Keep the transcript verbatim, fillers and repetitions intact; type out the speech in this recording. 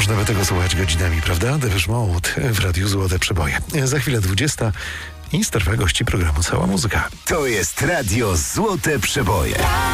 Można by tego słuchać godzinami, prawda? Depeche Mode w Radiu Złote Przeboje. Za chwilę dwudziesta i strefa gości programu Cała Muzyka. To jest Radio Złote Przeboje.